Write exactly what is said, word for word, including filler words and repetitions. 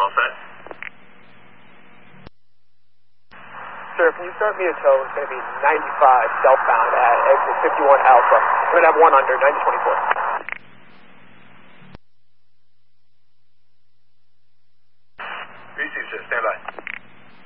All set. Sir, can you start me a tow? It's going to be ninety-five southbound at exit fifty-one Alpha. We're going to have one under, ninety twenty-four.